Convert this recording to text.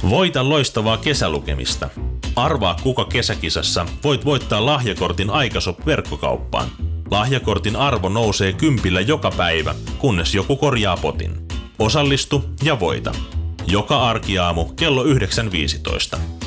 Voita loistavaa kesälukemista. Arvaa kuka kesäkisassa voit voittaa lahjakortin Aikashop-verkkokauppaan. Lahjakortin arvo nousee 10 joka päivä, kunnes joku korjaa potin. Osallistu ja voita. Joka arkiaamu kello 9.15.